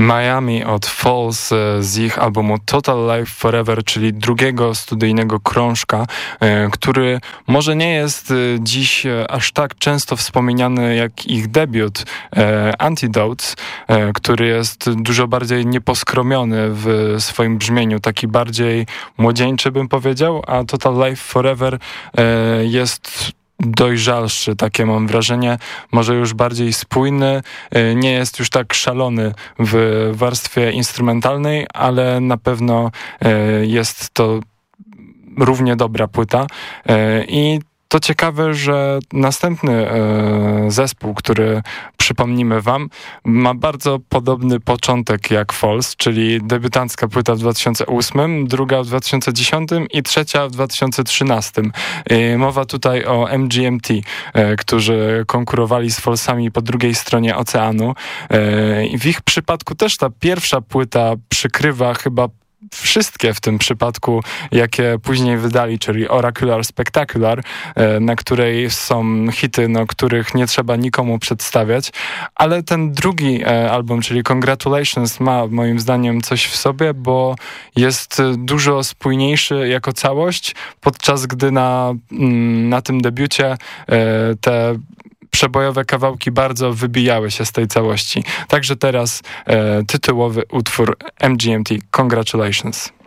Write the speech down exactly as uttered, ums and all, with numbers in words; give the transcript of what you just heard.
Miami od Falls z ich albumu Total Life Forever, czyli drugiego studyjnego krążka, który może nie jest dziś aż tak często wspomniany jak ich debiut Antidotes, który jest dużo bardziej nieposkromiony w swoim brzmieniu, taki bardziej młodzieńczy bym powiedział, a Total Life Forever jest dojrzalszy, takie mam wrażenie, może już bardziej spójny, nie jest już tak szalony w warstwie instrumentalnej, ale na pewno jest to równie dobra płyta i to ciekawe, że następny e, zespół, który przypomnimy wam, ma bardzo podobny początek jak Falls, czyli debiutancka płyta w dwa tysiące ósmym, druga w dwa tysiące dziesiątym i trzecia w dwa tysiące trzynastym. E, mowa tutaj o M G M T, e, którzy konkurowali z Fallsami po drugiej stronie oceanu. E, i w ich przypadku też ta pierwsza płyta przykrywa chyba wszystkie w tym przypadku, jakie później wydali, czyli Oracular Spectacular, na której są hity, no, których nie trzeba nikomu przedstawiać, ale ten drugi album, czyli Congratulations, ma moim zdaniem coś w sobie, bo jest dużo spójniejszy jako całość, podczas gdy na, na tym debiucie te przebojowe kawałki bardzo wybijały się z tej całości. Także teraz e, tytułowy utwór M G M T, Congratulations.